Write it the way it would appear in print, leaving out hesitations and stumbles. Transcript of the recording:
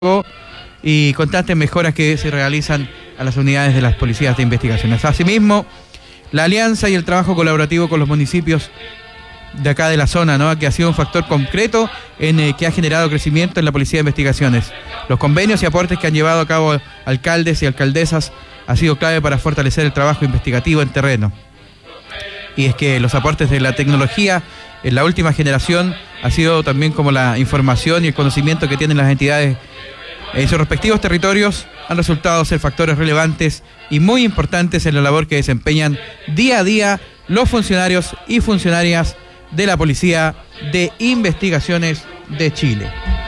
y constantes mejoras que se realizan a las unidades de las policías de investigaciones. Asimismo, la alianza y el trabajo colaborativo con los municipios de acá de la zona, ¿no?, que ha sido un factor concreto que ha generado crecimiento en la Policía de Investigaciones. Los convenios y aportes que han llevado a cabo alcaldes y alcaldesas ha sido clave para fortalecer el trabajo investigativo en terreno. Y es que los aportes de la tecnología en la última generación ha sido también como la información y el conocimiento que tienen las entidades en sus respectivos territorios han resultado ser factores relevantes y muy importantes en la labor que desempeñan día a día los funcionarios y funcionarias de la Policía de Investigaciones de Chile.